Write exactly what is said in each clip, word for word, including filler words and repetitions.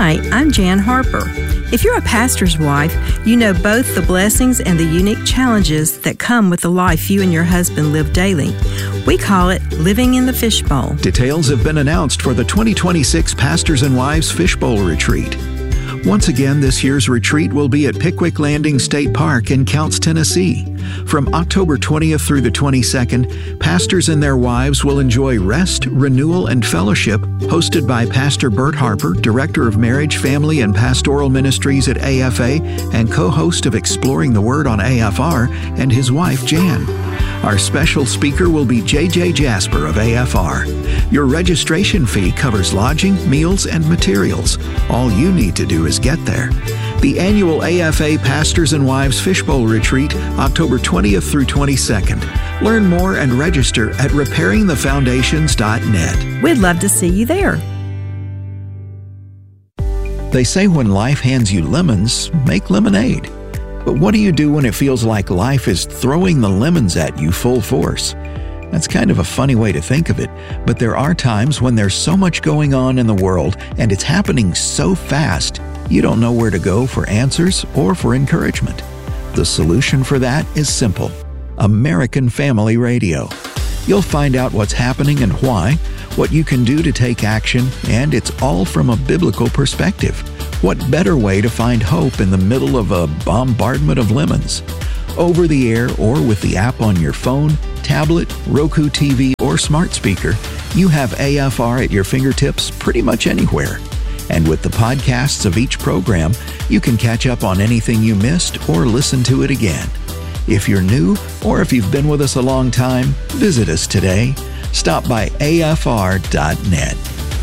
Hi, I'm Jan Harper. If you're a pastor's wife, you know both the blessings and the unique challenges that come with the life you and your husband live daily. We call it living in the fishbowl. Details have been announced for the twenty twenty-six Pastors and Wives Fishbowl Retreat. Once again, this year's retreat will be at Pickwick Landing State Park in Counce, Tennessee. From October twentieth through the twenty-second, pastors and their wives will enjoy rest, renewal, and fellowship, hosted by Pastor Bert Harper, Director of Marriage, Family, and Pastoral Ministries at A F A and co-host of Exploring the Word on A F R, and his wife, Jan. Our special speaker will be J J Jasper of A F R. Your registration fee covers lodging, meals, and materials. All you need to do is get there. The annual A F A Pastors and Wives Fishbowl Retreat, October twentieth through twenty-second. Learn more and register at repairing the foundations dot net. We'd love to see you there. They say when life hands you lemons, make lemonade. But what do you do when it feels like life is throwing the lemons at you full force? That's kind of a funny way to think of it, but there are times when there's so much going on in the world and it's happening so fast, you don't know where to go for answers or for encouragement. The solution for that is simple: American Family Radio. You'll find out what's happening and why, what you can do to take action, and it's all from a biblical perspective. What better way to find hope in the middle of a bombardment of lemons? Over the air or with the app on your phone, tablet, Roku T V, or smart speaker, you have A F R at your fingertips pretty much anywhere. And with the podcasts of each program, you can catch up on anything you missed or listen to it again. If you're new or if you've been with us a long time, visit us today. Stop by A F R dot net.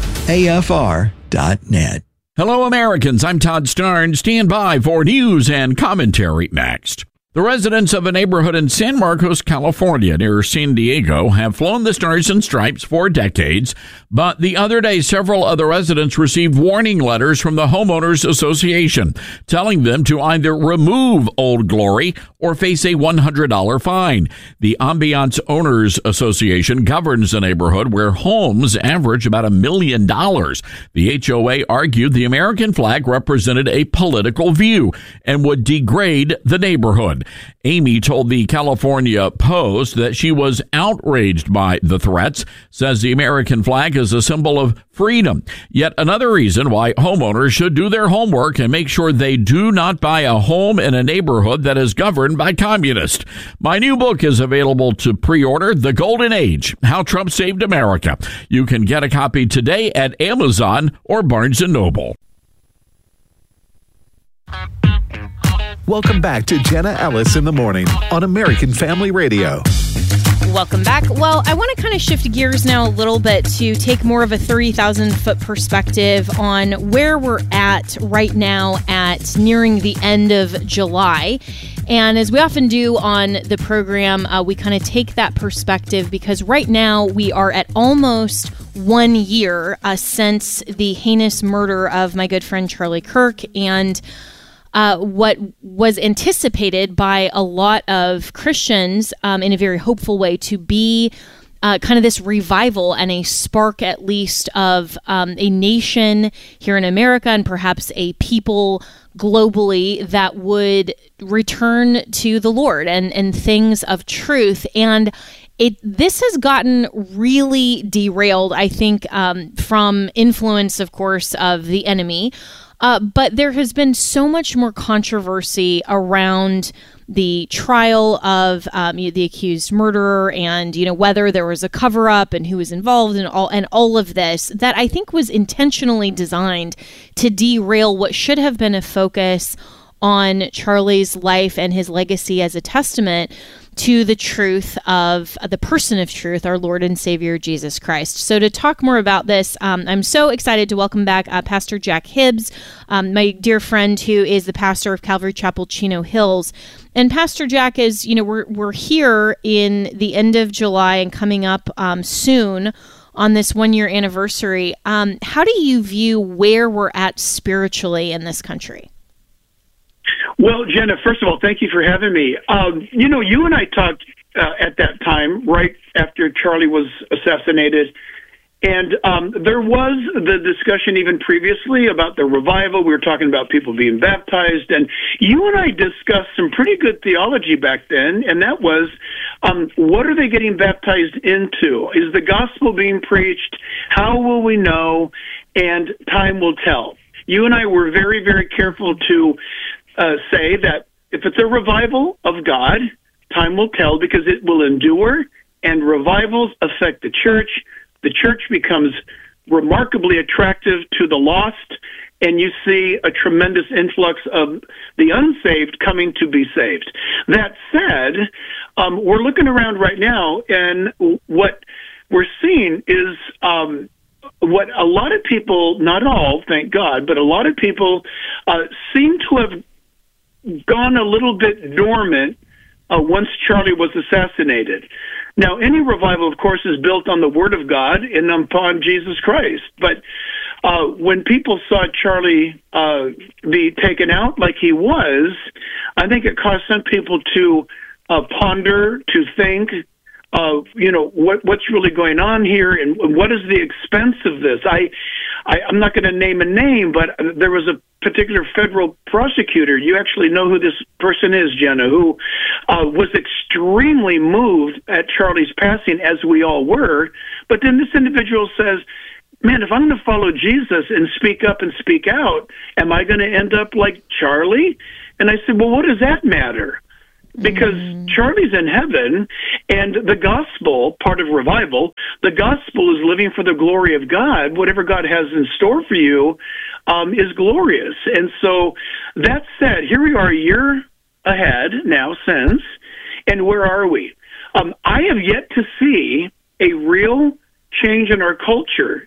A F R dot net. Hello, Americans. I'm Todd Starnes. Stand by for news and commentary next. The residents of a neighborhood in San Marcos, California, near San Diego, have flown the Stars and Stripes for decades, but the other day, several other residents received warning letters from the Homeowners Association telling them to either remove Old Glory or face a one hundred dollars fine. The Ambiance Owners Association governs the neighborhood where homes average about a million dollars. The H O A argued the American flag represented a political view and would degrade the neighborhood. Amy told the California Post that she was outraged by the threats, says the American flag is a symbol of freedom. Yet another reason why homeowners should do their homework and make sure they do not buy a home in a neighborhood that is governed by communists. My new book is available to pre-order, The Golden Age, How Trump Saved America. You can get a copy today at Amazon or Barnes and Noble. Welcome back to Jenna Ellis in the Morning on American Family Radio. Welcome back. Well, I want to kind of shift gears now a little bit to take more of a thirty thousand foot perspective on where we're at right now at nearing the end of July. And as we often do on the program, uh, we kind of take that perspective because right now we are at almost one year uh, since the heinous murder of my good friend Charlie Kirk, and Uh, what was anticipated by a lot of Christians um, in a very hopeful way to be uh, kind of this revival and a spark, at least, of um, a nation here in America and perhaps a people globally that would return to the Lord and, and things of truth. And It this has gotten really derailed, I think, um, from influence, of course, of the enemy. Uh, but there has been so much more controversy around the trial of um, the accused murderer, and you know whether there was a cover-up and who was involved in all and all of this that I think was intentionally designed to derail what should have been a focus on Charlie's life and his legacy as a testament to the truth of uh, the person of truth, our Lord and Savior, Jesus Christ. So to talk more about this, um, I'm so excited to welcome back uh, Pastor Jack Hibbs, um, my dear friend who is the pastor of Calvary Chapel, Chino Hills. And Pastor Jack, is, you know, we're, we're here in the end of July and coming up um, soon on this one-year anniversary. Um, how do you view where we're at spiritually in this country? Well, Jenna, first of all, thank you for having me. Um, you know, you and I talked uh, at that time, right after Charlie was assassinated, And um, there was the discussion even previously about the revival. We were talking about people being baptized, and you and I discussed some pretty good theology back then, and that was, um, what are they getting baptized into? Is the gospel being preached? How will we know? And time will tell. You and I were very, very careful to uh, say that if it's a revival of God, time will tell because it will endure, and revivals affect the church. The church becomes remarkably attractive to the lost, and you see a tremendous influx of the unsaved coming to be saved. That said, um, we're looking around right now, and what we're seeing is um, what a lot of people, not all, thank God, but a lot of people uh, seem to have gone a little bit dormant uh, once Charlie was assassinated. Now, any revival, of course, is built on the Word of God and upon Jesus Christ. But uh, when people saw Charlie uh, be taken out like he was, I think it caused some people to uh, ponder, to think, uh, you know, what, what's really going on here and what is the expense of this? I, I, I'm not going to name a name, but there was a particular federal prosecutor. You actually know who this person is, Jenna, who uh, was extremely moved at Charlie's passing, as we all were. But then this individual says, man, if I'm going to follow Jesus and speak up and speak out, am I going to end up like Charlie? And I said, well, what does that matter? Because mm. Charlie's in heaven, and the gospel, part of revival, the gospel is living for the glory of God. Whatever God has in store for you um, is glorious. And so that said, here we are a year ahead now since, and where are we? Um, I have yet to see a real change in our culture.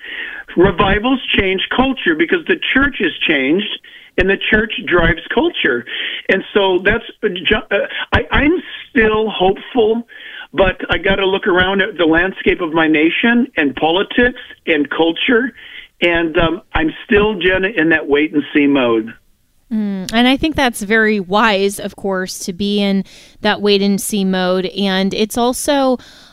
Revivals change culture because the church has changed, and the church drives culture. And so that's, uh, I, I'm still hopeful, but I got to look around at the landscape of my nation and politics and culture, and um, I'm still, Jenna, in that wait and see mode. Mm, and I think that's very wise, of course, to be in that wait and see mode. And it's also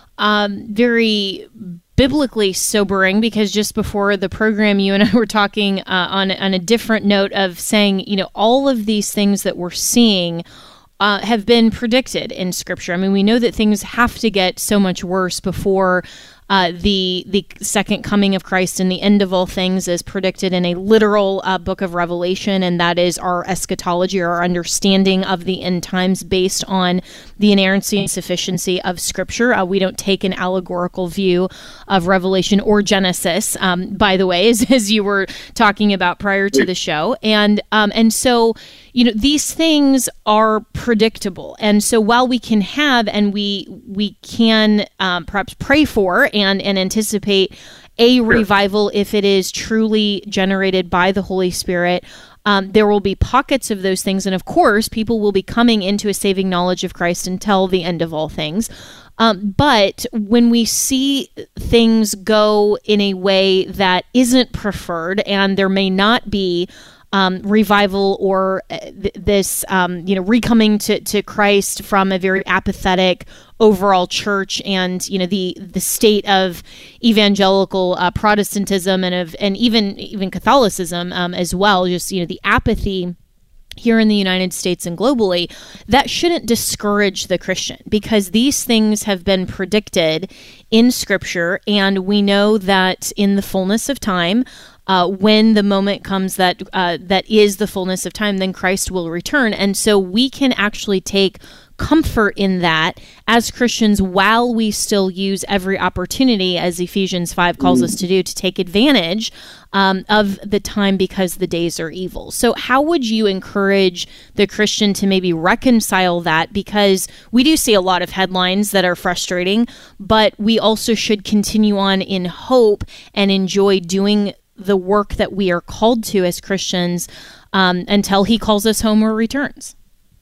um, very biblically sobering, because just before the program, you and I were talking uh, on, on a different note of saying, you know, all of these things that we're seeing uh, have been predicted in Scripture. I mean, we know that things have to get so much worse before Uh, the the second coming of Christ and the end of all things is predicted in a literal uh, book of Revelation, and that is our eschatology, or our understanding of the end times based on the inerrancy and sufficiency of Scripture. Uh, we don't take an allegorical view of Revelation or Genesis, um, by the way, as, as you were talking about prior to the show. And um, and so, you know, these things are predictable. And so while we can have and we we can um, perhaps pray for and, and anticipate a revival if it is truly generated by the Holy Spirit, um, there will be pockets of those things. And of course, people will be coming into a saving knowledge of Christ until the end of all things. Um, but when we see things go in a way that isn't preferred, and there may not be Um, revival or th- this, um, you know, recoming to, to Christ from a very apathetic overall church, and you know the the state of evangelical uh, Protestantism and of and even even Catholicism um, as well. Just you know the apathy here in the United States and globally, that shouldn't discourage the Christian, because these things have been predicted in Scripture, and we know that in the fullness of time, Uh, when the moment comes that uh, that is the fullness of time, then Christ will return. And so we can actually take comfort in that as Christians while we still use every opportunity, as Ephesians five calls mm. us to do, to take advantage um, of the time, because the days are evil. So how would you encourage the Christian to maybe reconcile that? Because we do see a lot of headlines that are frustrating, but we also should continue on in hope and enjoy doing the work that we are called to as Christians um, until he calls us home or returns.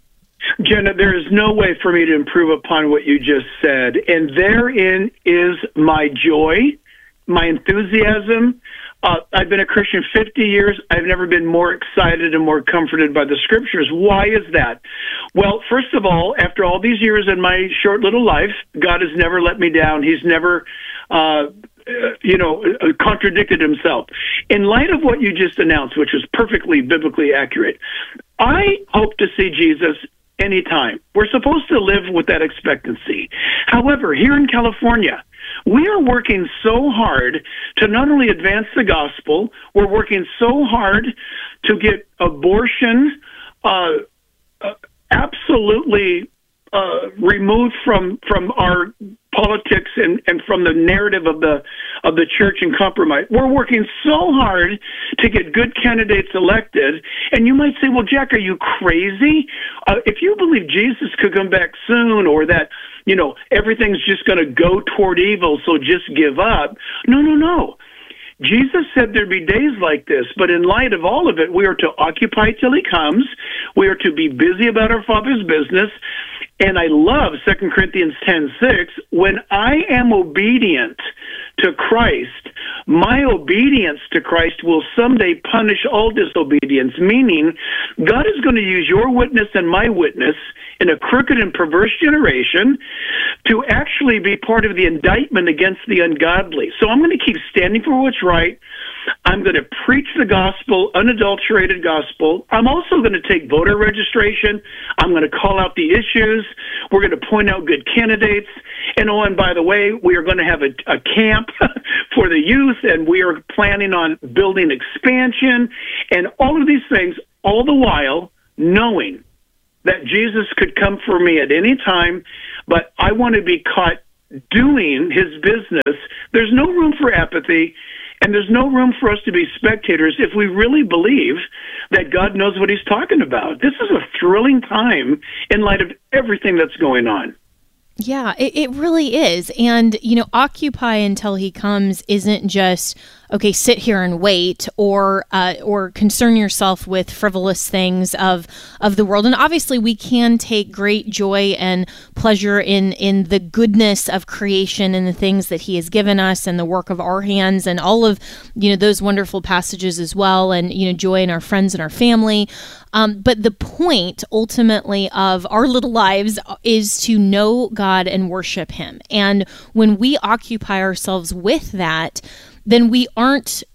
Jenna, there is no way for me to improve upon what you just said, and therein is my joy, my enthusiasm. Uh, I've been a Christian fifty years. I've never been more excited and more comforted by the Scriptures. Why is that? Well, first of all, after all these years in my short little life, God has never let me down. He's never uh, uh, you know, uh, contradicted himself. In light of what you just announced, which was perfectly biblically accurate, I hope to see Jesus anytime. We're supposed to live with that expectancy. However, here in California, we are working so hard to not only advance the gospel, we're working so hard to get abortion uh, uh, absolutely uh, removed from from our politics and, and from the narrative of the of the church and compromise. We're working so hard to get good candidates elected. And you might say, well, Jack, are you crazy? Uh, if you believe Jesus could come back soon, or that, you know, everything's just going to go toward evil, so just give up. No, no, no. Jesus said there'd be days like this, but in light of all of it, we are to occupy till he comes. We are to be busy about our Father's business. And I love Second Corinthians ten six. When I am obedient to Christ, my obedience to Christ will someday punish all disobedience, meaning God is going to use your witness and my witness in a crooked and perverse generation to actually be part of the indictment against the ungodly. So I'm going to keep standing for what's right. I'm going to preach the gospel, unadulterated gospel. I'm also going to take voter registration. I'm going to call out the issues. We're going to point out good candidates. And oh, and by the way, we are going to have a, a camp for the youth, and we are planning on building expansion and all of these things, all the while knowing that Jesus could come for me at any time, but I want to be caught doing his business. There's no room for apathy. And there's no room for us to be spectators if we really believe that God knows what he's talking about. This is a thrilling time in light of everything that's going on. Yeah, it, it really is. And, you know, occupy until he comes isn't just, okay, sit here and wait, or uh, or concern yourself with frivolous things of of the world. And obviously we can take great joy and pleasure in, in the goodness of creation and the things that he has given us and the work of our hands and all of, you know, those wonderful passages as well, and, you know, joy in our friends and our family. Um, but the point ultimately of our little lives is to know God and worship him. And when we occupy ourselves with that, then we aren't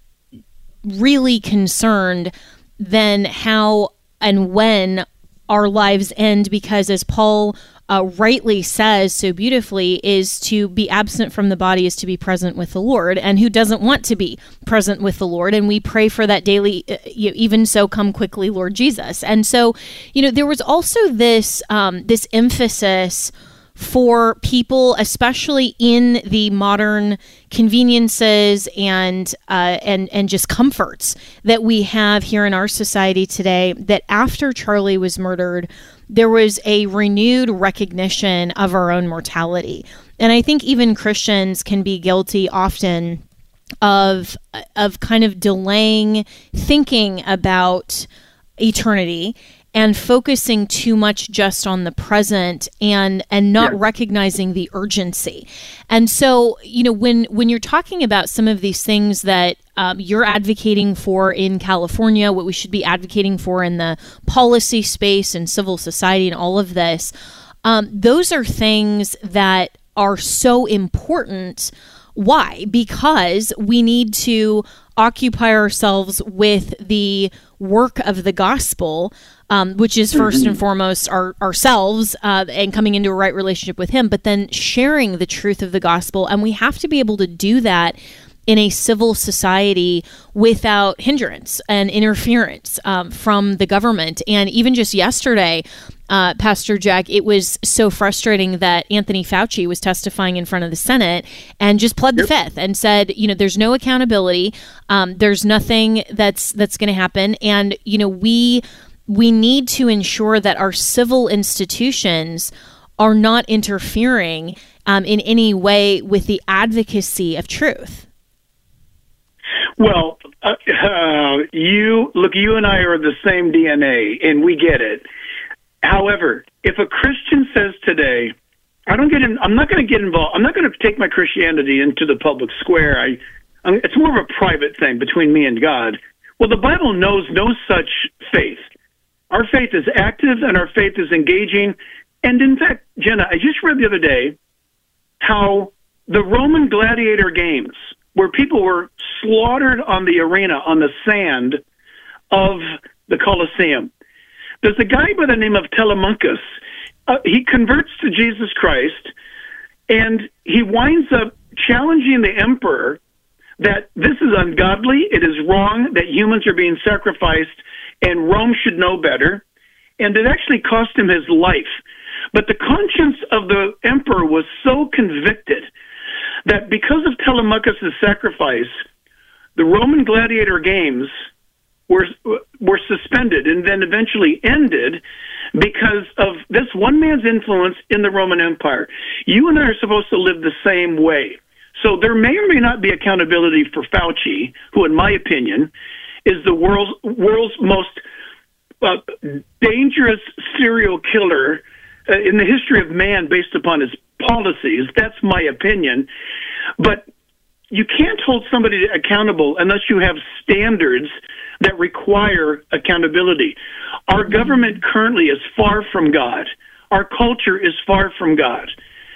really concerned then how and when our lives end, because as Paul uh, rightly says so beautifully, is to be absent from the body is to be present with the Lord. And who doesn't want to be present with the Lord? And we pray for that daily, uh, even so come quickly, Lord Jesus. And so, you know, there was also this um, this emphasis for people, especially in the modern conveniences and uh, and and just comforts that we have here in our society today, that after Charlie was murdered, there was a renewed recognition of our own mortality. And I think even Christians can be guilty often of of kind of delaying thinking about eternity and focusing too much just on the present and and not yeah. recognizing the urgency. And so, you know, when when you're talking about some of these things that um, you're advocating for in California, what we should be advocating for in the policy space and civil society and all of this, um, those are things that are so important. Why? Because we need to occupy ourselves with the work of the gospel, um, which is first and foremost our, ourselves uh, and coming into a right relationship with him, but then sharing the truth of the gospel. And we have to be able to do that in a civil society without hindrance and interference um, from the government. And even just yesterday, uh, Pastor Jack, it was so frustrating that Anthony Fauci was testifying in front of the Senate and just pled the yep. fifth and said, you know, there's no accountability. Um, there's nothing that's that's going to happen. And, you know, we we need to ensure that our civil institutions are not interfering um, in any way with the advocacy of truth. Well, uh, uh, you look, you and I are the same D N A, and we get it. However, if a Christian says today, I don't get in, I'm not going to get involved. I'm not going to take my Christianity into the public square. I, I mean, it's more of a private thing between me and God. Well, the Bible knows no such faith. Our faith is active and our faith is engaging. And in fact, Jenna, I just read the other day how the Roman gladiator games where people were slaughtered on the arena, on the sand of the Colosseum. There's a guy by the name of Telemachus. Uh, he converts to Jesus Christ, and he winds up challenging the emperor that this is ungodly, it is wrong, that humans are being sacrificed, and Rome should know better. And it actually cost him his life. But the conscience of the emperor was so convicted that because of Telemachus' sacrifice, the Roman gladiator games were were suspended and then eventually ended because of this one man's influence in the Roman Empire. You and I are supposed to live the same way. So there may or may not be accountability for Fauci, who, in my opinion, is the world's world's most uh, dangerous serial killer uh, in the history of man based upon his policies. That's my opinion. But you can't hold somebody accountable unless you have standards that require accountability. Our government currently is far from God. Our culture is far from God.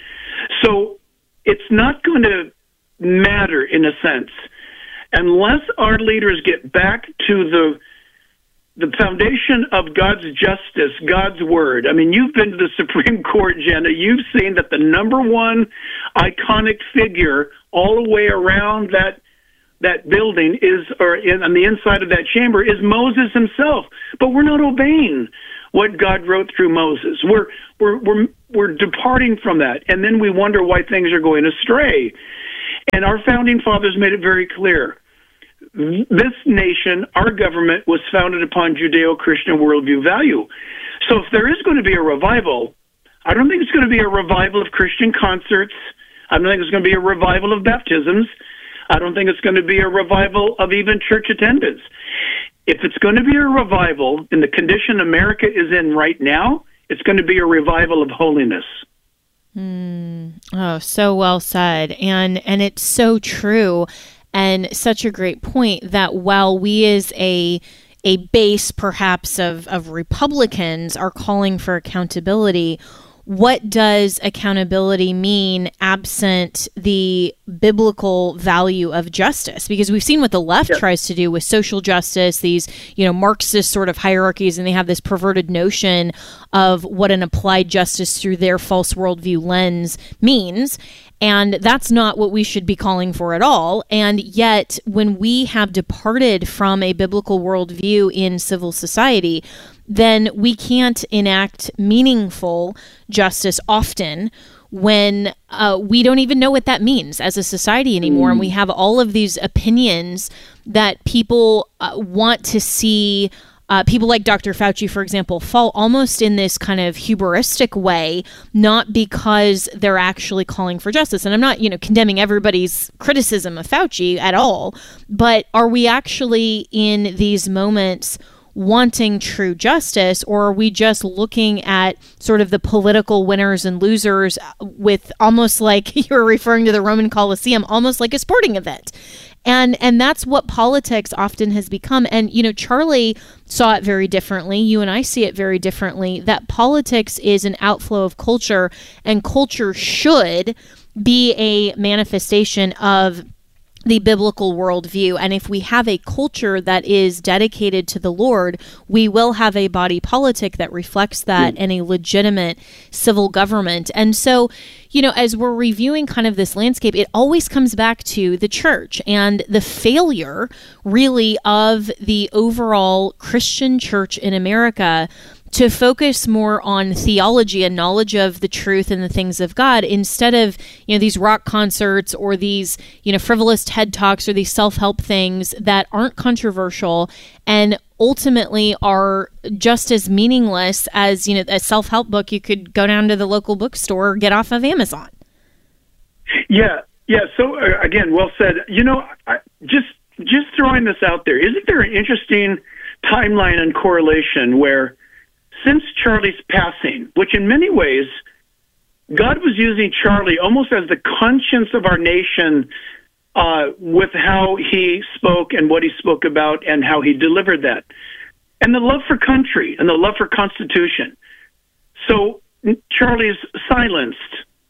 So it's not going to matter, in a sense, unless our leaders get back to the the foundation of God's justice, God's word. I mean, you've been to the Supreme Court, Jenna. You've seen that the number one iconic figure all the way around that that building is, or in, on the inside of that chamber, is Moses himself. But we're not obeying what God wrote through Moses. We're we're we're we're departing from that, and then we wonder why things are going astray. And our founding fathers made it very clear. This nation, our government, was founded upon Judeo-Christian worldview value. So if there is going to be a revival, I don't think it's going to be a revival of Christian concerts. I don't think it's going to be a revival of baptisms. I don't think it's going to be a revival of even church attendance. If it's going to be a revival in the condition America is in right now, it's going to be a revival of holiness. Mm. Oh, so well said. And and it's so true, and such a great point that while we as a a base perhaps of, of Republicans are calling for accountability, what does accountability mean absent the biblical value of justice? Because we've seen what the left yeah. tries to do with social justice, these, you know, Marxist sort of hierarchies, and they have this perverted notion of what an applied justice through their false worldview lens means. And that's not what we should be calling for at all. And yet, when we have departed from a biblical worldview in civil society, then we can't enact meaningful justice often when uh, we don't even know what that means as a society anymore. Mm. And we have all of these opinions that people uh, want to see. Uh, people like Doctor Fauci, for example, fall almost in this kind of hubristic way, not because they're actually calling for justice. And I'm not, you know, condemning everybody's criticism of Fauci at all, but are we actually in these moments wanting true justice, or are we just looking at sort of the political winners and losers with almost like you're referring to the Roman Colosseum, almost like a sporting event? And and that's what politics often has become. And, you know, Charlie saw it very differently. You and I see it very differently, that politics is an outflow of culture, and culture should be a manifestation of the biblical worldview. And if we have a culture that is dedicated to the Lord, we will have a body politic that reflects that, mm. and a legitimate civil government. And so, you know, as we're reviewing kind of this landscape, it always comes back to the church and the failure, really, of the overall Christian church in America to focus more on theology and knowledge of the truth and the things of God, instead of, you know, these rock concerts or these, you know, frivolous TED Talks or these self-help things that aren't controversial and ultimately are just as meaningless as, you know, a self-help book you could go down to the local bookstore or get off of Amazon. Yeah, yeah. So uh, again, well said. You know, I, just just throwing this out there, isn't there an interesting timeline and correlation where, since Charlie's passing, which in many ways, God was using Charlie almost as the conscience of our nation uh, with how he spoke and what he spoke about and how he delivered that. And the love for country and the love for Constitution. So Charlie's silenced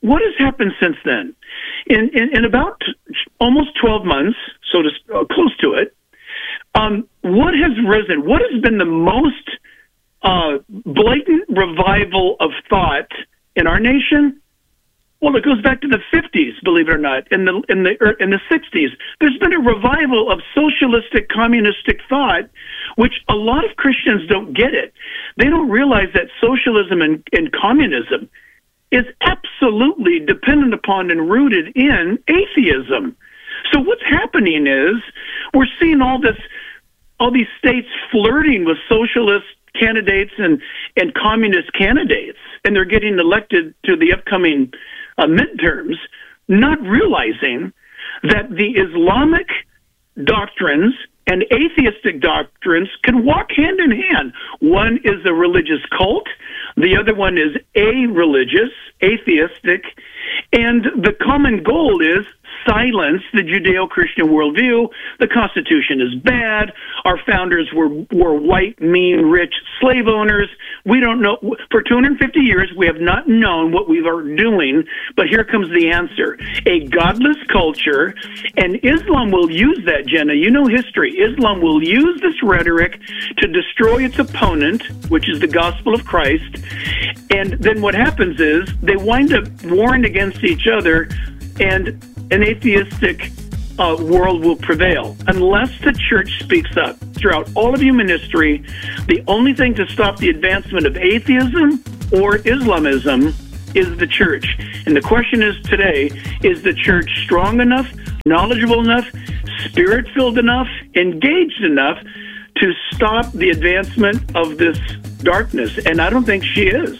what has happened since then? In, in, in about almost twelve months, so to, uh, close to it, um, what has risen? What has been the most uh, blatant revival of thought in our nation? Well, it goes back to the fifties, believe it or not, in the in the in the sixties. There's been a revival of socialistic, communistic thought, which a lot of Christians don't get it. They don't realize that socialism and, and communism is absolutely dependent upon and rooted in atheism. So what's happening is we're seeing all this, all these states flirting with socialist candidates and, and communist candidates, and they're getting elected to the upcoming uh, midterms, not realizing that the Islamic doctrines and atheistic doctrines can walk hand in hand. One is a religious cult, the other one is a-religious, atheistic, and the common goal is silence the Judeo-Christian worldview. The Constitution is bad. Our founders were were white, mean, rich slave owners. We don't know. For two hundred fifty years, we have not known what we are doing, but here comes the answer. A godless culture, and Islam will use that, Jenna. You know history. Islam will use this rhetoric to destroy its opponent, which is the gospel of Christ, and then what happens is they wind up warring against each other, and an atheistic uh, world will prevail unless the church speaks up. Throughout all of human history, the only thing to stop the advancement of atheism or Islamism is the church. And the question is today, is the church strong enough, knowledgeable enough, spirit-filled enough, engaged enough to stop the advancement of this darkness? And I don't think she is.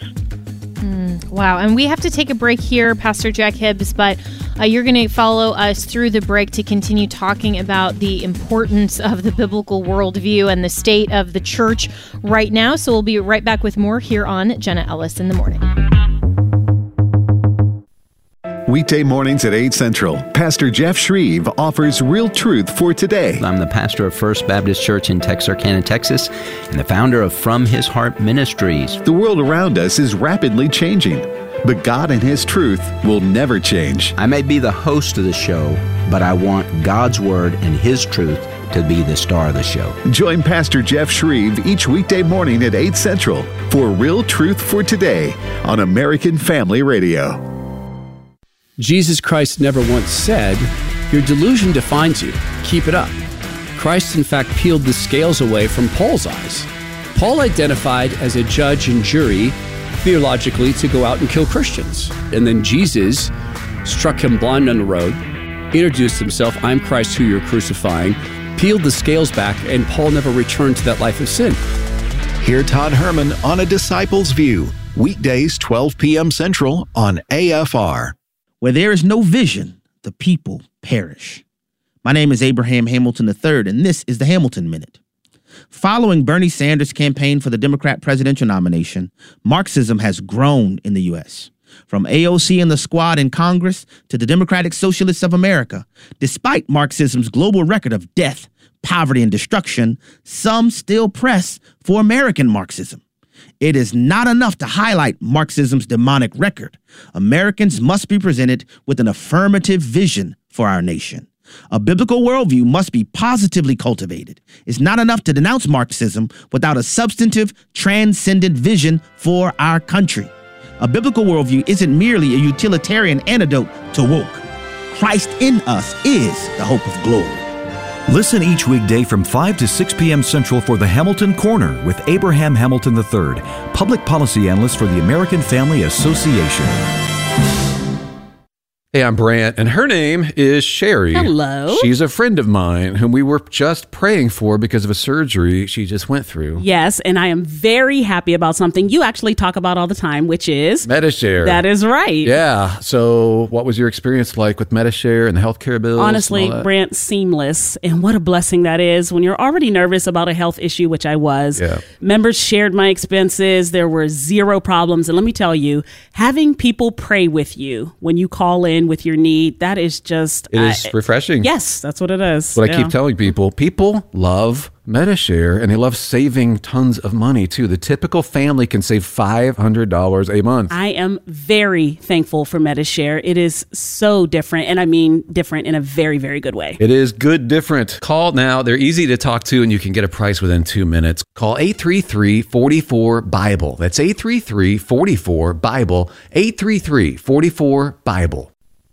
Mm, wow. And we have to take a break here, Pastor Jack Hibbs, but Uh, you're going to follow us through the break to continue talking about the importance of the biblical worldview and the state of the church right now. So we'll be right back with more here on Jenna Ellis in the Morning. Weekday mornings at eight Central, Pastor Jeff Shreve offers real truth for today. I'm the pastor of First Baptist Church in Texarkana, Texas, and the founder of From His Heart Ministries. The world around us is rapidly changing, but God and His truth will never change. I may be the host of the show, but I want God's Word and His truth to be the star of the show. Join Pastor Jeff Shreve each weekday morning at eight Central for Real Truth for Today on American Family Radio. Jesus Christ never once said, "Your delusion defines you. Keep it up." Christ, in fact, peeled the scales away from Paul's eyes. Paul identified as a judge and jury theologically to go out and kill Christians. And then Jesus struck him blind on the road, introduced himself, "I'm Christ who you're crucifying," peeled the scales back, and Paul never returned to that life of sin. Hear Todd Herman on A Disciple's View, weekdays twelve p.m. Central on A F R. Where there is no vision, the people perish. My name is Abraham Hamilton the third, and this is the Hamilton Minute. Following Bernie Sanders' campaign for the Democrat presidential nomination, Marxism has grown in the U S. From A O C and the Squad in Congress to the Democratic Socialists of America, despite Marxism's global record of death, poverty, and destruction, some still press for American Marxism. It is not enough to highlight Marxism's demonic record. Americans must be presented with an affirmative vision for our nation. A biblical worldview must be positively cultivated. It's not enough to denounce Marxism without a substantive, transcendent vision for our country. A biblical worldview isn't merely a utilitarian antidote to woke. Christ in us is the hope of glory. Listen each weekday from five to six p.m. Central for the Hamilton Corner with Abraham Hamilton the third, public policy analyst for the American Family Association. Hey, I'm Brant, and her name is Sherry. Hello. She's a friend of mine whom we were just praying for because of a surgery she just went through. Yes, and I am very happy about something you actually talk about all the time, which is Medi-Share. That is right. Yeah. So what was your experience like with Medi-Share and the healthcare bills? Honestly, Brant, seamless. And what a blessing that is when you're already nervous about a health issue, which I was. Yeah. Members shared my expenses. There were zero problems. And let me tell you, having people pray with you when you call in in with your need. That is just... It is uh, refreshing. Yes, that's what it is. What yeah. I keep telling people, people love Medi-Share, and they love saving tons of money, too. The typical family can save five hundred dollars a month. I am very thankful for Medi-Share. It is so different, and I mean different in a very, very good way. It is good different. Call now. They're easy to talk to, and you can get a price within two minutes. Call eight three three, four four, BIBLE. That's eight three three, four four, BIBLE, eight three three, four four, BIBLE.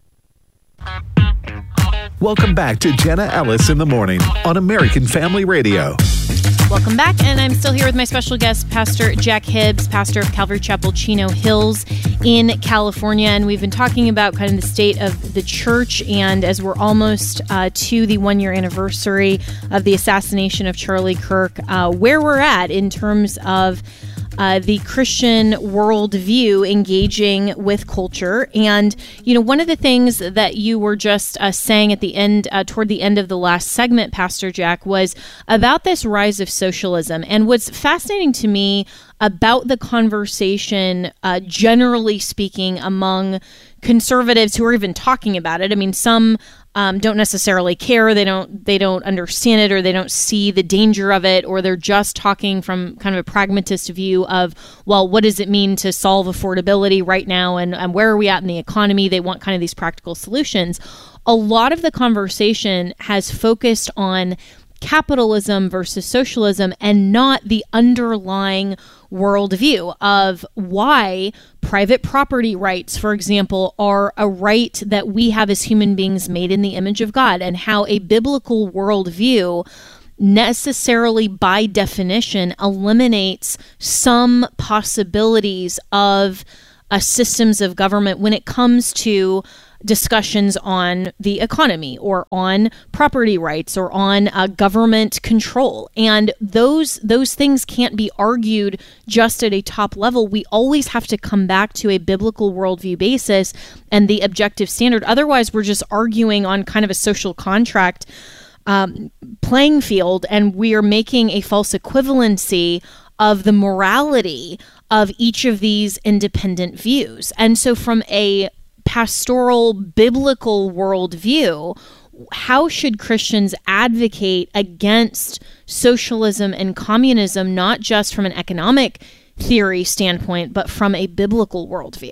Welcome back to Jenna Ellis in the Morning on American Family Radio. Welcome back, and I'm still here with my special guest, Pastor Jack Hibbs, pastor of Calvary Chapel, Chino Hills in California, and we've been talking about kind of the state of the church, and as we're almost uh, to the one-year anniversary of the assassination of Charlie Kirk, uh, where we're at in terms of Uh, the Christian worldview engaging with culture. And, you know, one of the things that you were just uh, saying at the end, uh, toward the end of the last segment, Pastor Jack, was about this rise of socialism. And what's fascinating to me about the conversation, uh, generally speaking, among conservatives who are even talking about it. I mean, some um, don't necessarily care. They don't. They don't understand it, or they don't see the danger of it, or they're just talking from kind of a pragmatist view of, well, what does it mean to solve affordability right now, and, and where are we at in the economy? They want kind of these practical solutions. A lot of the conversation has focused on capitalism versus socialism and not the underlying worldview of why private property rights, for example, are a right that we have as human beings made in the image of God, and how a biblical worldview necessarily by definition eliminates some possibilities of uh, systems of government when it comes to discussions on the economy or on property rights or on uh, government control. And those those things can't be argued just at a top level. We always have to come back to a biblical worldview basis and the objective standard. Otherwise, we're just arguing on kind of a social contract um, playing field, and we are making a false equivalency of the morality of each of these independent views. And so from a pastoral biblical worldview, how should Christians advocate against socialism and communism, not just from an economic theory standpoint, but from a biblical worldview?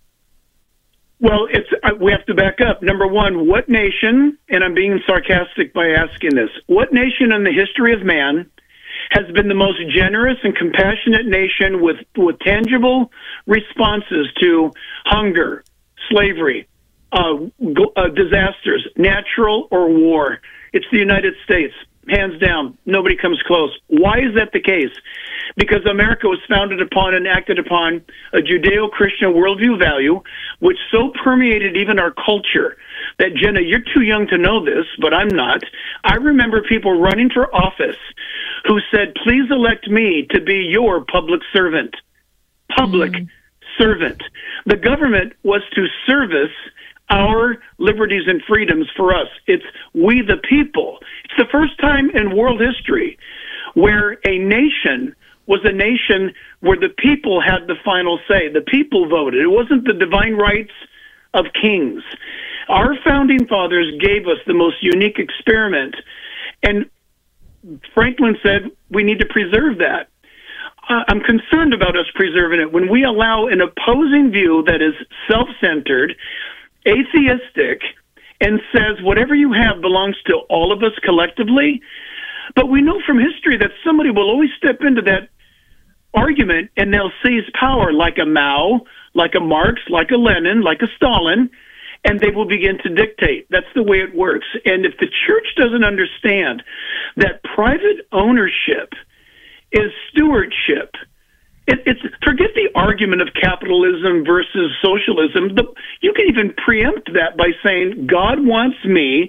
Well, it's uh, we have to back up. Number one, what nation, and I'm being sarcastic by asking this, what nation in the history of man has been the most generous and compassionate nation with, with tangible responses to hunger, slavery, uh, uh, disasters, natural or war? It's the United States. Hands down. Nobody comes close. Why is that the case? Because America was founded upon and acted upon a Judeo-Christian worldview value, which so permeated even our culture that, Jenna, you're too young to know this, but I'm not. I remember people running for office who said, please elect me to be your public servant. Public mm-hmm. servant. The government was to service our liberties and freedoms for us. It's we the people. It's the first time in world history where a nation was a nation where the people had the final say. The people voted. It wasn't the divine rights of kings. Our founding fathers gave us the most unique experiment, and Franklin said we need to preserve that. I'm concerned about us preserving it when we allow an opposing view that is self-centered, atheistic, and says whatever you have belongs to all of us collectively. But we know from history that somebody will always step into that argument and they'll seize power, like a Mao, like a Marx, like a Lenin, like a Stalin, and they will begin to dictate. That's the way it works. And if the church doesn't understand that private ownership is stewardship, It, it's forget the argument of capitalism versus socialism. The, you can even preempt that by saying God wants me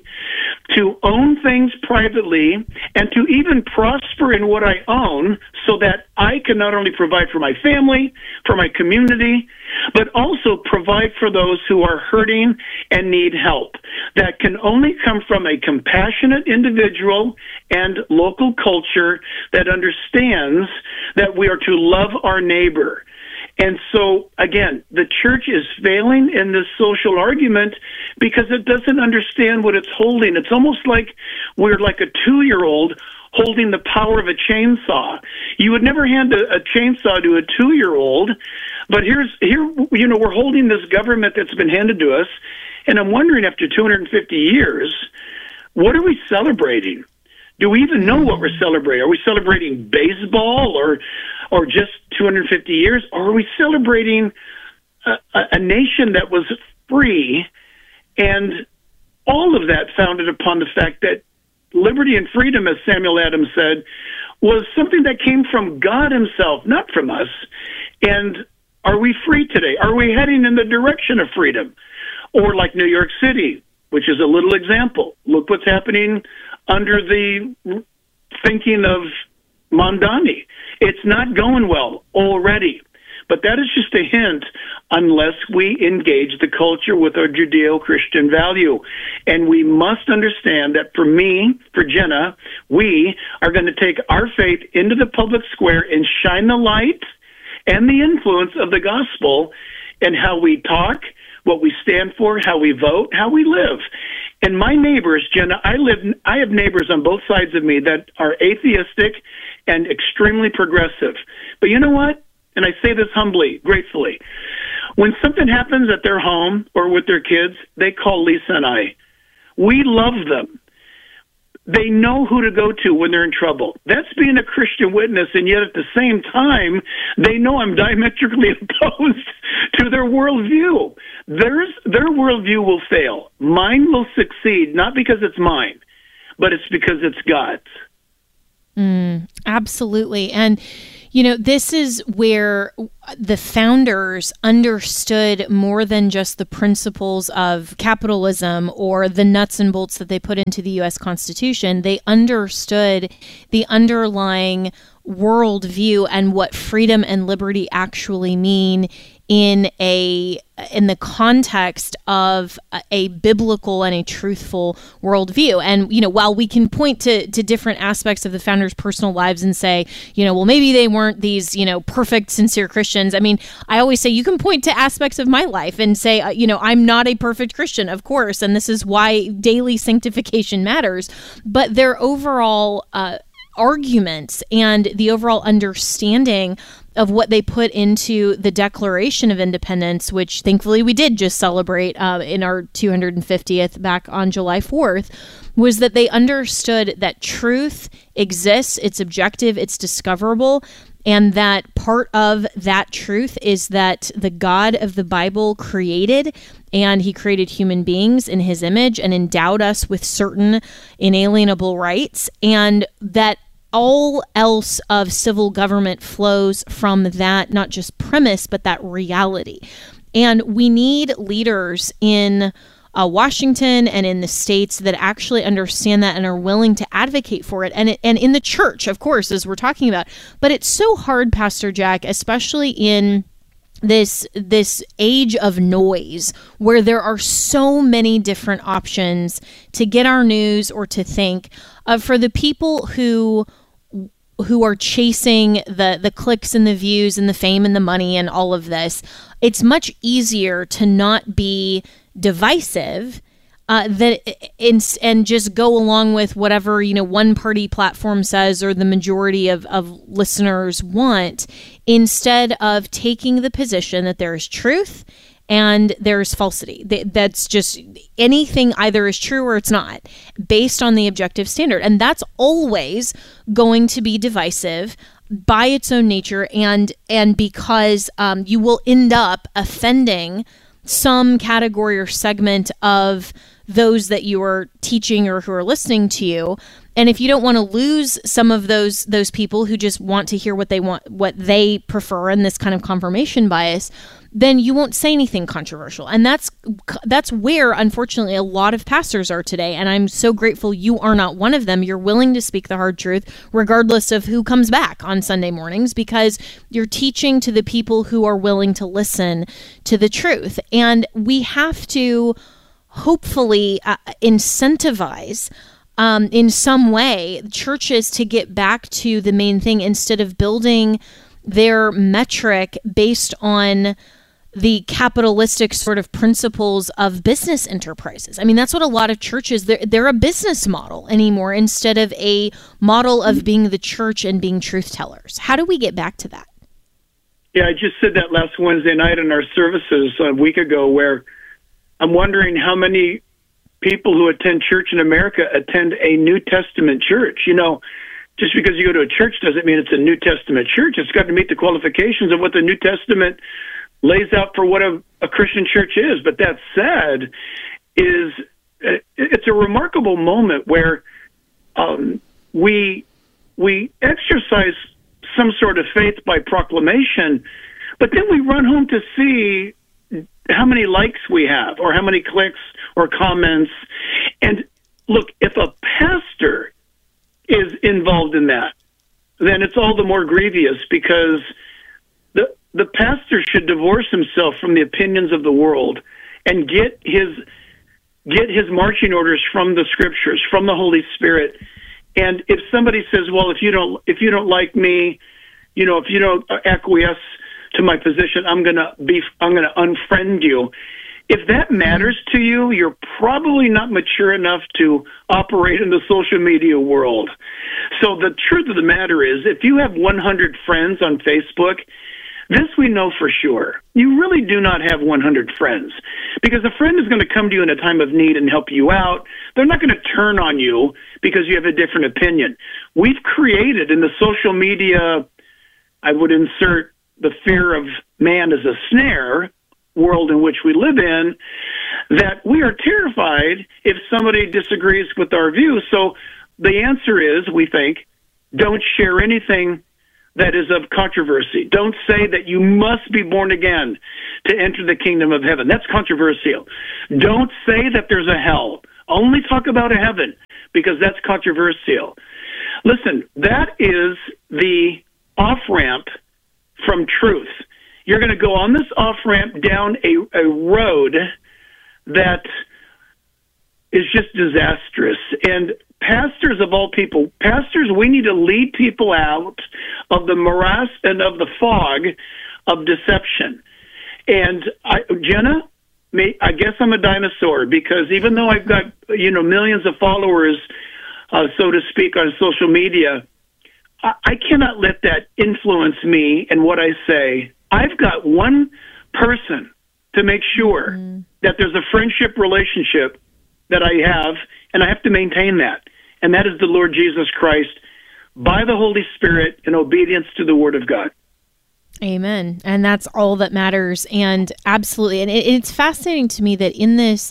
to own things privately and to even prosper in what I own so that I can not only provide for my family, for my community, but also provide for those who are hurting and need help. That can only come from a compassionate individual and local culture that understands that we are to love our neighbor. And so, again, the church is failing in this social argument because it doesn't understand what it's holding. It's almost like we're like a two-year-old holding the power of a chainsaw. You would never hand a, a chainsaw to a two-year-old, but here's here you know we're holding this government that's been handed to us, and I'm wondering, after two hundred fifty years, what are we celebrating? Do we even know what we're celebrating? Are we celebrating baseball or or just two hundred fifty years? Or are we celebrating a, a, a nation that was free, and all of that founded upon the fact that liberty and freedom, as Samuel Adams said, was something that came from God himself, not from us. And are we free today? Are we heading in the direction of freedom? Or like New York City, which is a little example. Look what's happening under the thinking of Mondani. It's not going well already. But that is just a hint, unless we engage the culture with our Judeo-Christian value. And we must understand that for me, for Jenna, we are going to take our faith into the public square and shine the light and the influence of the gospel in how we talk, what we stand for, how we vote, how we live. And my neighbors, Jenna, I live, I have neighbors on both sides of me that are atheistic and extremely progressive. But you know what? And I say this humbly, gratefully. When something happens at their home or with their kids, they call Lisa and I. We love them. They know who to go to when they're in trouble. That's being a Christian witness, and yet at the same time, they know I'm diametrically opposed to their worldview. Theirs, their worldview will fail. Mine will succeed, not because it's mine, but it's because it's God's. Mm, absolutely. And you know, this is where the founders understood more than just the principles of capitalism or the nuts and bolts that they put into the U S Constitution. They understood the underlying worldview and what freedom and liberty actually mean in a in the context of a biblical and a truthful worldview. And, you know, while we can point to, to different aspects of the founders' personal lives and say, you know, well, maybe they weren't these, you know, perfect, sincere Christians. I mean, I always say you can point to aspects of my life and say, uh, you know, I'm not a perfect Christian, of course, and this is why daily sanctification matters. But their overall uh, arguments and the overall understanding of what they put into the Declaration of Independence, which thankfully we did just celebrate uh, in our two hundred fiftieth back on July fourth, was that they understood that truth exists, it's objective, it's discoverable, and that part of that truth is that the God of the Bible created, and he created human beings in his image and endowed us with certain inalienable rights, and that all else of civil government flows from that, not just premise, but that reality. And we need leaders in uh, Washington and in the states that actually understand that and are willing to advocate for it. And, it, and in the church, of course, as we're talking about. But it's so hard, Pastor Jack, especially in this this age of noise where there are so many different options to get our news or to think, uh, for the people who who are chasing the the clicks and the views and the fame and the money and all of this. It's much easier to not be divisive uh, that in, and just go along with whatever, you know, one party platform says or the majority of, of listeners want, instead of taking the position that there is truth and there's falsity. That's just anything either is true or it's not, based on the objective standard. And that's always going to be divisive by its own nature, and and because um, you will end up offending some category or segment of those that you are teaching or who are listening to you. And if you don't want to lose some of those those people who just want to hear what they want, what they prefer, and this kind of confirmation bias, then you won't say anything controversial. And that's that's where, unfortunately, a lot of pastors are today. And I'm so grateful you are not one of them. You're willing to speak the hard truth, regardless of who comes back on Sunday mornings, because you're teaching to the people who are willing to listen to the truth. And we have to hopefully uh, incentivize Um, in some way, churches to get back to the main thing, instead of building their metric based on the capitalistic sort of principles of business enterprises. I mean, that's what a lot of churches, they're, they're a business model anymore instead of a model of being the church and being truth tellers. How do we get back to that? Yeah, I just said that last Wednesday night in our services a week ago, where I'm wondering how many people who attend church in America attend a New Testament church. You know, just because you go to a church doesn't mean it's a New Testament church. It's got to meet the qualifications of what the New Testament lays out for what a, a Christian church is. But that said, is it's a remarkable moment where um, we we exercise some sort of faith by proclamation, but then we run home to see how many likes we have or how many clicks or comments. And look, if a pastor is involved in that, then it's all the more grievous, because the the pastor should divorce himself from the opinions of the world and get his get his marching orders from the scriptures, from the Holy Spirit. And if somebody says, well, if you don't if you don't like me, you know, if you don't acquiesce to my position, I'm gonna be I'm gonna unfriend you. If that matters to you, you're probably not mature enough to operate in the social media world. So the truth of the matter is, if you have one hundred friends on Facebook, this we know for sure. You really do not have one hundred friends, because a friend is going to come to you in a time of need and help you out. They're not going to turn on you because you have a different opinion. We've created in the social media, I would insert the fear of man as a snare world in which we live in, that we are terrified if somebody disagrees with our views. So the answer is, we think, don't share anything that is of controversy. Don't say that you must be born again to enter the kingdom of heaven. That's controversial. Don't say that there's a hell. Only talk about a heaven, because that's controversial. Listen, that is the off-ramp from truth. You're going to go on this off-ramp down a, a road that is just disastrous. And pastors of all people, pastors, we need to lead people out of the morass and of the fog of deception. And I, Jenna, may, I guess I'm a dinosaur, because even though I've got, you know, millions of followers, uh, so to speak, on social media, I, I cannot let that influence me and what I say. I've got one person to make sure mm. that there's a friendship relationship that I have, and I have to maintain that. And that is the Lord Jesus Christ, by the Holy Spirit, in obedience to the Word of God. Amen. And that's all that matters. And absolutely. And it, it's fascinating to me that in this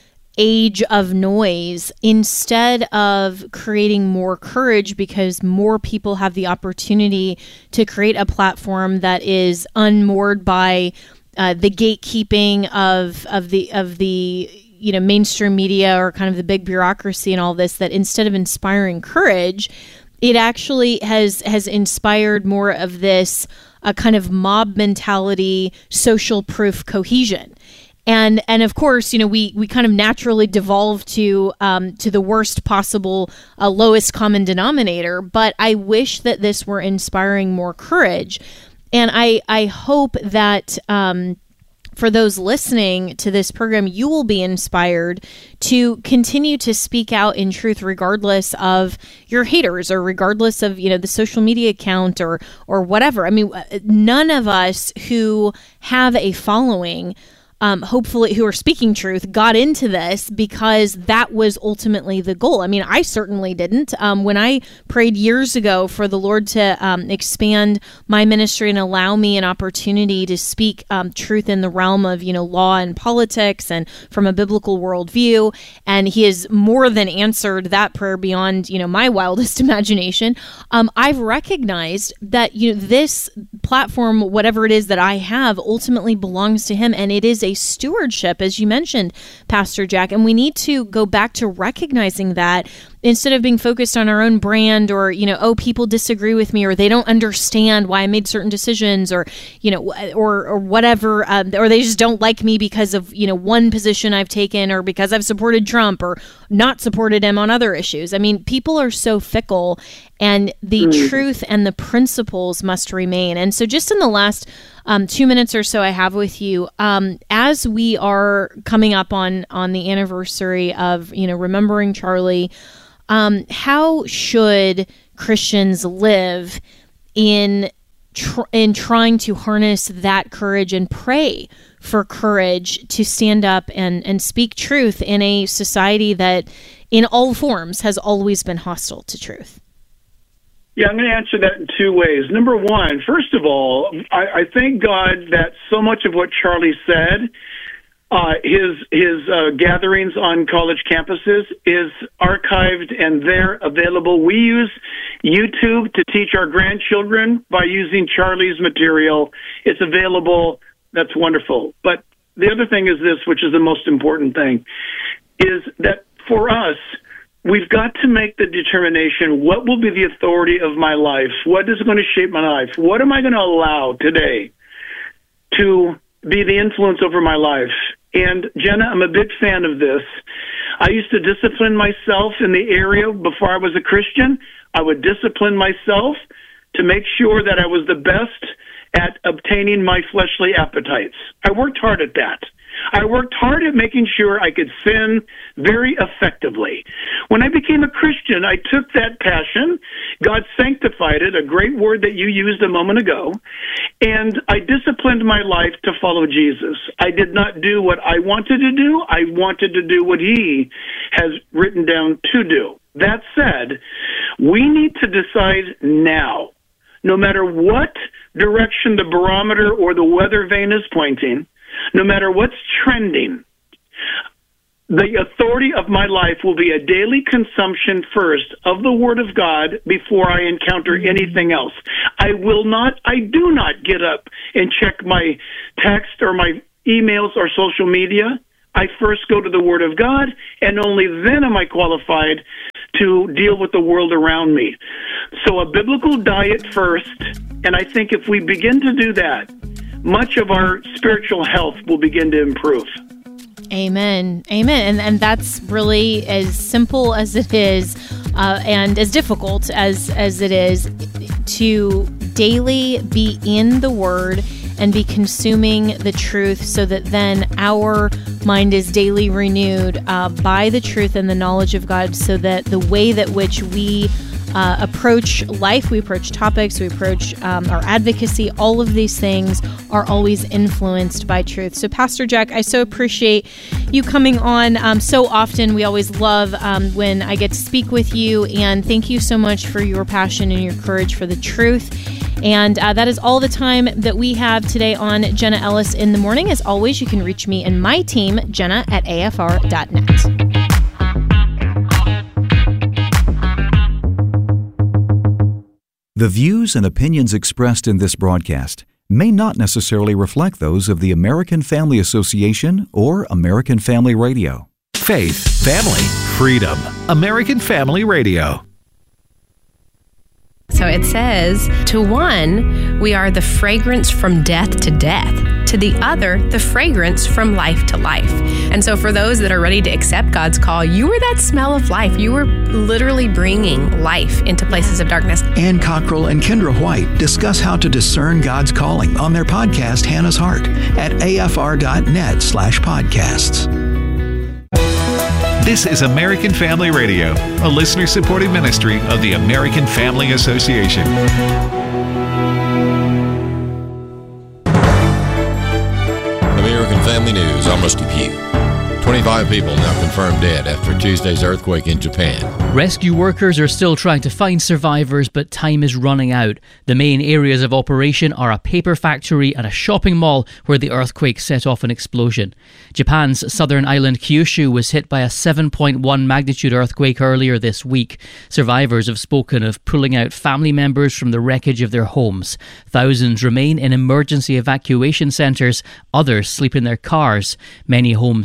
age of noise, instead of creating more courage because more people have the opportunity to create a platform that is unmoored by uh, the gatekeeping of of the of the you know mainstream media or kind of the big bureaucracy and all this, that instead of inspiring courage, it actually has has inspired more of this a kind of mob mentality, social proof cohesion. And and of course, you know, we, we kind of naturally devolve to um, to the worst possible uh, lowest common denominator. But I wish that this were inspiring more courage. And I, I hope that um, for those listening to this program, you will be inspired to continue to speak out in truth, regardless of your haters or regardless of, you know, the social media account or or whatever. I mean, none of us who have a following, Um, hopefully, who are speaking truth, got into this because that was ultimately the goal. I mean, I certainly didn't. Um, when I prayed years ago for the Lord to um, expand my ministry and allow me an opportunity to speak um, truth in the realm of, you know, law and politics and from a biblical worldview, and He has more than answered that prayer beyond, you know, my wildest imagination. Um, I've recognized that, you know, this platform, whatever it is that I have, ultimately belongs to Him, and it is a stewardship, as you mentioned, Pastor Jack, and we need to go back to recognizing that instead of being focused on our own brand or, you know, oh, people disagree with me or they don't understand why I made certain decisions or, you know, or or whatever, um, or they just don't like me because of, you know, one position I've taken or because I've supported Trump or not supported him on other issues. I mean, people are so fickle, and the mm. truth and the principles must remain. And so just in the last um, two minutes or so I have with you, um, as we are coming up on, on the anniversary of, you know, remembering Charlie, um, how should Christians live in tr- in trying to harness that courage and pray for courage to stand up and, and speak truth in a society that in all forms has always been hostile to truth? Yeah, I'm going to answer that in two ways. Number one, first of all, I, I thank God that so much of what Charlie said, uh, his his uh, gatherings on college campuses, is archived and they're available. We use YouTube to teach our grandchildren by using Charlie's material. It's available. That's wonderful. But the other thing is this, which is the most important thing, is that for us, we've got to make the determination, what will be the authority of my life? What is going to shape my life? What am I going to allow today to be the influence over my life? And Jenna, I'm a big fan of this. I used to discipline myself in the area before I was a Christian. I would discipline myself to make sure that I was the best at obtaining my fleshly appetites. I worked hard at that. I worked hard at making sure I could sin very effectively. When I became a Christian, I took that passion, God sanctified it, a great word that you used a moment ago, and I disciplined my life to follow Jesus. I did not do what I wanted to do. I wanted to do what He has written down to do. That said, we need to decide now, no matter what direction the barometer or the weather vane is pointing, no matter what's trending, the authority of my life will be a daily consumption first of the Word of God before I encounter anything else. I will not, I do not get up and check my text or my emails or social media. I first go to the Word of God, and only then am I qualified to deal with the world around me. So a biblical diet first, and I think if we begin to do that, much of our spiritual health will begin to improve. Amen. Amen. And and that's really as simple as it is, uh, and as difficult as, as it is, to daily be in the Word and be consuming the truth so that then our mind is daily renewed uh, by the truth and the knowledge of God, so that the way that which we Uh, approach life, we approach topics, we approach um, our advocacy, all of these things are always influenced by truth. So Pastor Jack, I so appreciate you coming on um, so often. We always love um, when I get to speak with you, and thank you so much for your passion and your courage for the truth. And uh, that is all the time that we have today on Jenna Ellis in the Morning. As always, you can reach me and my team, Jenna at A F R dot net. The views and opinions expressed in this broadcast may not necessarily reflect those of the American Family Association or American Family Radio. Faith, family, freedom. American Family Radio. So it says, to one, we are the fragrance from death to death. To the other, the fragrance from life to life. And so for those that are ready to accept God's call, you were that smell of life. You were literally bringing life into places of darkness. Ann Cockrell and Kendra White discuss how to discern God's calling on their podcast, Hannah's Heart, at A F R dot net slash podcasts. This is American Family Radio, a listener-supported ministry of the American Family Association. American Family News, I'm Rusty Pugh. twenty-five people now confirmed dead after Tuesday's earthquake in Japan. Rescue workers are still trying to find survivors, but time is running out. The main areas of operation are a paper factory and a shopping mall where the earthquake set off an explosion. Japan's southern island Kyushu was hit by a seven point one magnitude earthquake earlier this week. Survivors have spoken of pulling out family members from the wreckage of their homes. Thousands remain in emergency evacuation centres. Others sleep in their cars. Many homes still stand.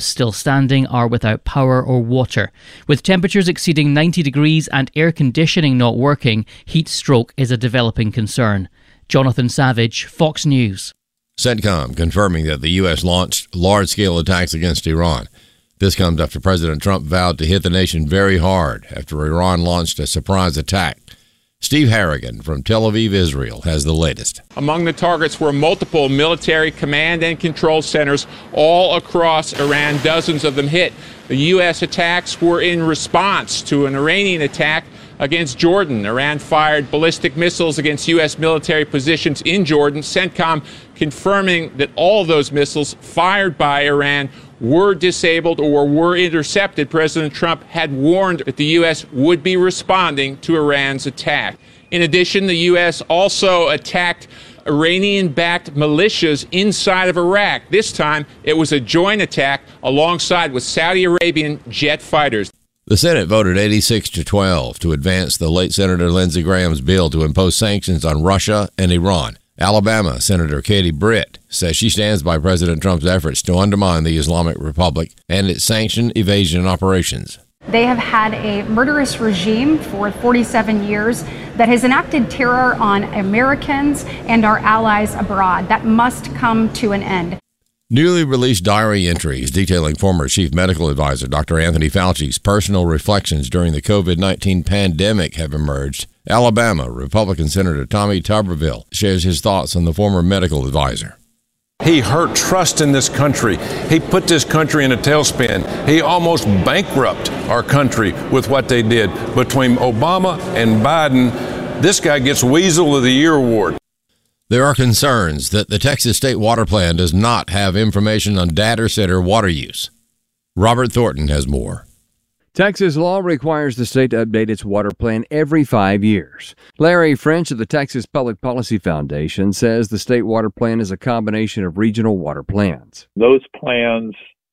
standing are without power or water. With temperatures exceeding ninety degrees and air conditioning not working, heat stroke is a developing concern. Jonathan Savage, Fox News. CENTCOM confirming that the U S launched large-scale attacks against Iran. This comes after President Trump vowed to hit the nation very hard after Iran launched a surprise attack. Steve Harrigan from Tel Aviv, Israel, has the latest. Among the targets were multiple military command and control centers all across Iran, dozens of them hit. The U S attacks were in response to an Iranian attack against Jordan. Iran fired ballistic missiles against U S military positions in Jordan. CENTCOM confirming that all of those missiles fired by Iran were disabled or were intercepted. President Trump had warned that the U S would be responding to Iran's attack. In addition, the U S also attacked Iranian-backed militias inside of Iraq. This time, it was a joint attack alongside with Saudi Arabian jet fighters. The Senate voted eighty-six to twelve to advance the late Senator Lindsey Graham's bill to impose sanctions on Russia and Iran. Alabama Senator Katie Britt says she stands by President Trump's efforts to undermine the Islamic Republic and its sanction evasion operations. They have had a murderous regime for forty-seven years that has enacted terror on Americans and our allies abroad. That must come to an end. Newly released diary entries detailing former Chief Medical Advisor Doctor Anthony Fauci's personal reflections during the COVID nineteen pandemic have emerged. Alabama Republican Senator Tommy Tuberville shares his thoughts on the former medical advisor. He hurt trust in this country. He put this country in a tailspin. He almost bankrupted our country with what they did. Between Obama and Biden, this guy gets Weasel of the Year award. There are concerns that the Texas State Water Plan does not have information on data center water use. Robert Thornton has more. Texas law requires the state to update its water plan every five years. Larry French of the Texas Public Policy Foundation says the state water plan is a combination of regional water plans. Those plans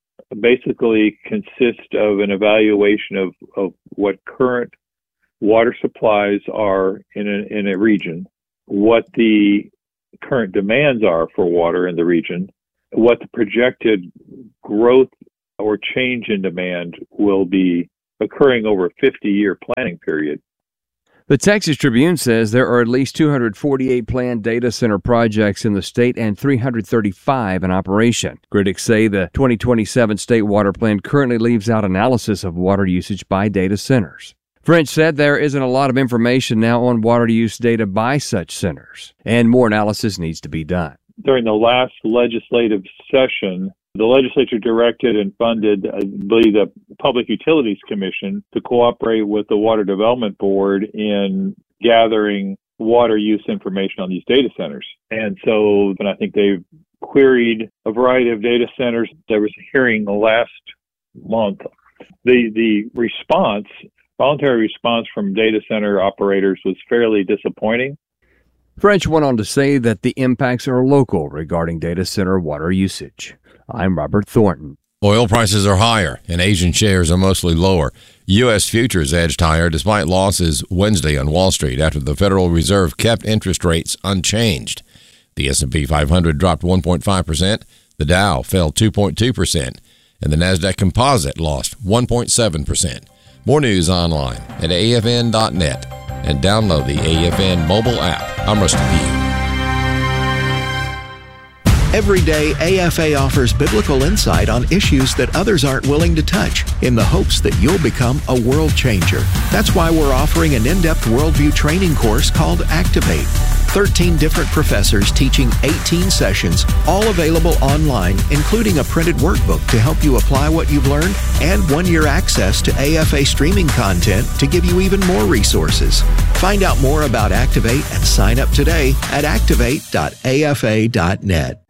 basically consist of an evaluation of, of what current water supplies are in a, in a region, what the current demands are for water in the region, what the projected growth or change in demand will be occurring over a fifty-year planning period. The Texas Tribune says there are at least two hundred forty-eight planned data center projects in the state and three hundred thirty-five in operation. Critics say the twenty twenty-seven state water plan currently leaves out analysis of water usage by data centers. French said there isn't a lot of information now on water use data by such centers, and more analysis needs to be done. During the last legislative session, the legislature directed and funded, I believe, the Public Utilities Commission to cooperate with the Water Development Board in gathering water use information on these data centers. And so, and I think they've queried a variety of data centers. There was a hearing last month. The the response, voluntary response from data center operators was fairly disappointing. French went on to say that the impacts are local regarding data center water usage. I'm Robert Thornton. Oil prices are higher and Asian shares are mostly lower. U S futures edged higher despite losses Wednesday on Wall Street after the Federal Reserve kept interest rates unchanged. The S and P five hundred dropped one point five percent, the Dow fell two point two percent, and the NASDAQ Composite lost one point seven percent. More news online at A F N dot net and download the A F N mobile app. I'm Rusty Pugh. Every day, A F A offers biblical insight on issues that others aren't willing to touch in the hopes that you'll become a world changer. That's why we're offering an in-depth worldview training course called Activate. thirteen different professors teaching eighteen sessions, all available online, including a printed workbook to help you apply what you've learned and one-year access to A F A streaming content to give you even more resources. Find out more about Activate and sign up today at activate dot A F A dot net.